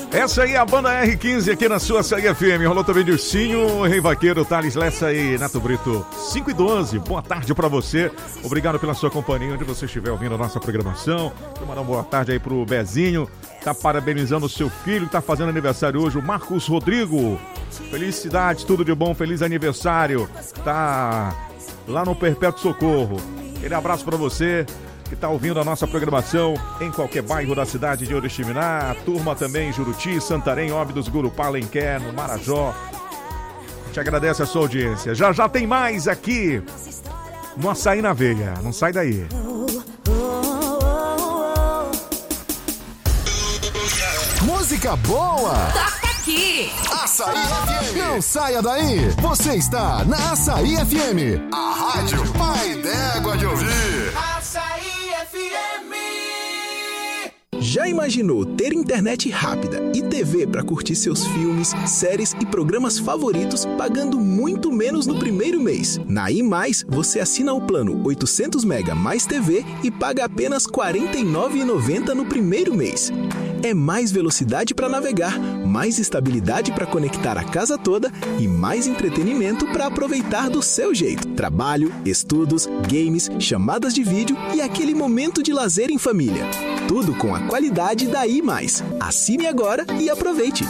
Essa aí é a banda R15 aqui na sua Açaí FM. Rolou também de Ursinho, Rei Vaqueiro, Thales Lessa e Neto Brito. 5 e 12, boa tarde pra você. Obrigado pela sua companhia, onde você estiver ouvindo a nossa programação. Quero mandar uma boa tarde aí pro Bezinho, tá parabenizando o seu filho, que tá fazendo aniversário hoje, o Marcos Rodrigo. Felicidades, tudo de bom, feliz aniversário. Tá lá no Perpétuo Socorro. Aquele abraço pra você que está ouvindo a nossa programação em qualquer bairro da cidade de Oriximiná, a turma também em Juruti, Santarém, Óbidos, Gurupá, Lenquer, no Marajó. A gente agradece a sua audiência. Já já tem mais aqui no Açaí na Veia. Não sai daí. Música boa! Toca aqui! Açaí FM! Não saia daí! Você está na Açaí FM, a rádio pai d'égua de ouvir! Açaí FM! Já imaginou ter internet rápida e TV para curtir seus filmes, séries e programas favoritos pagando muito menos no primeiro mês? Na I+, você assina o plano 800 MB mais TV e paga apenas R$ 49,90 no primeiro mês. É mais velocidade para navegar, mais estabilidade para conectar a casa toda e mais entretenimento para aproveitar do seu jeito. Trabalho, estudos, games, chamadas de vídeo e aquele momento de lazer em família. Tudo com a qualidade da I+. Assine agora e aproveite.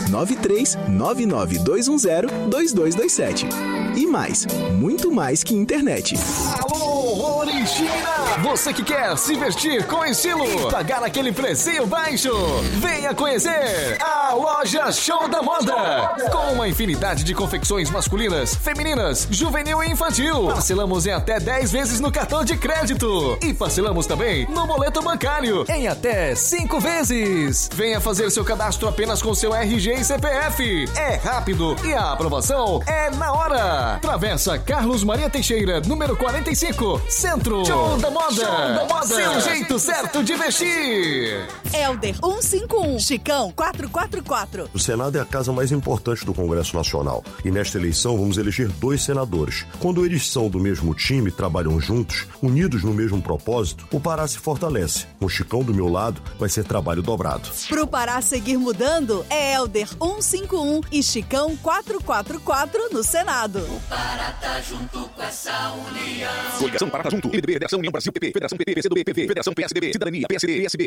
93-99210-2227. E mais, muito mais que internet. Alô, Oriximiná! Você que quer se vestir com estilo e pagar aquele precinho baixo, venha conhecer a Loja Show da Moda. Com uma infinidade de confecções masculinas, femininas, juvenil e infantil. Parcelamos em até 10 vezes no cartão de crédito. E parcelamos também no boleto bancário em até 5 vezes. Venha fazer seu cadastro apenas com seu RG e CPF. É rápido e a aprovação é na hora. Travessa Carlos Maria Teixeira, número 45, Centro. Show da Moda. Show da Moda. Seu jeito certo de vestir. Helder 151, Chicão 444. O Senado é a casa mais importante do Congresso Nacional. E nesta eleição vamos eleger 2 senadores. Quando eles são do mesmo time, trabalham juntos, unidos no mesmo propósito, o Pará se fortalece. Com o Chicão do meu lado, vai ser trabalho dobrado. Pro Pará seguir mudando, é Helder 151 e Chicão 444 no Senado. O Pará tá junto com essa união. Coligação Pará tá junto. MDB, Federação União Brasil, PP, Federação PT, PCdoB, PV, Federação PSDB, Cidadania, PSD, PSB.